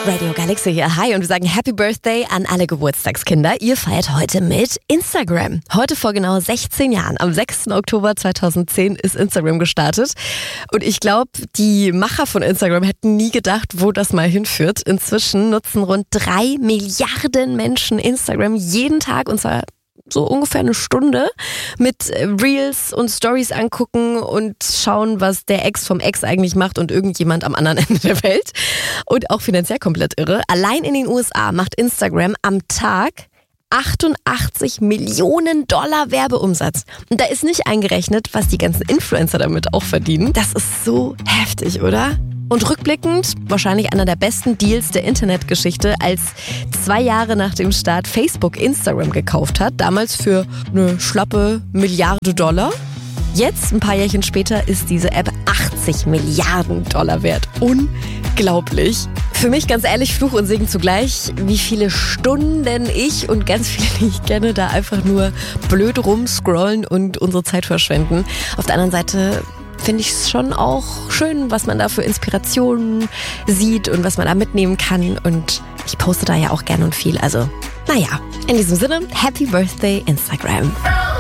Radio Galaxy hier. Hi und wir sagen Happy Birthday an alle Geburtstagskinder. Ihr feiert heute mit Instagram. Heute vor genau 16 Jahren, am 6. Oktober 2010 ist Instagram gestartet. Und ich glaube, die Macher von Instagram hätten nie gedacht, wo das mal hinführt. Inzwischen nutzen rund 3 Milliarden Menschen Instagram jeden Tag, und zwar so ungefähr eine Stunde, mit Reels und Stories angucken und schauen, was der Ex vom Ex eigentlich macht und irgendjemand am anderen Ende der Welt. Und auch finanziell komplett irre. Allein in den USA macht Instagram am Tag 88 Millionen Dollar Werbeumsatz. Und da ist nicht eingerechnet, was die ganzen Influencer damit auch verdienen. Das ist so heftig, oder? Und rückblickend wahrscheinlich einer der besten Deals der Internetgeschichte, als 2 Jahre nach dem Start Facebook Instagram gekauft hat. Damals für eine schlappe Milliarde Dollar. Jetzt, ein paar Jährchen später, ist diese App 80 Milliarden Dollar wert. Unglaublich. Für mich ganz ehrlich Fluch und Segen zugleich, wie viele Stunden ich und ganz viele, die ich kenne, da einfach nur blöd rumscrollen und unsere Zeit verschwenden. Auf der anderen Seite finde ich es schon auch schön, was man da für Inspirationen sieht und was man da mitnehmen kann. Und ich poste da ja auch gerne und viel. Also, naja, in diesem Sinne, Happy Birthday Instagram.